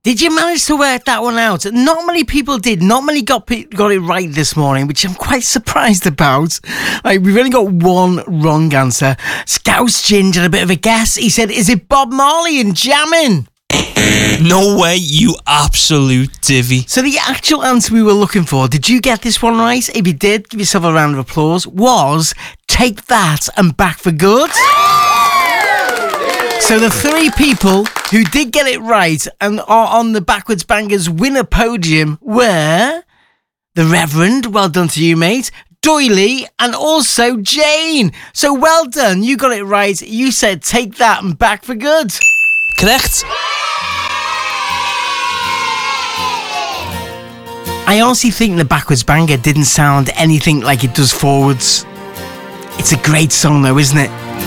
Did you manage to work that one out? Not many people did. Not many got it right this morning, which I'm quite surprised about. We've only got one wrong answer. Scouse Ginger, a bit of a guess. He said, is it Bob Marley and Jammin'? No way, you absolute divvy. So the actual answer we were looking for, did you get this one right? If you did, give yourself a round of applause, was Take That and Back for Good. So the three people who did get it right and are on the Backwards Bangers winner podium were the Reverend, well done to you, mate, Doily, and also Jane. So well done, you got it right. You said Take That and Back for Good. Correct. I honestly think the Backwards Banger didn't sound anything like it does forwards. It's a great song though, isn't it?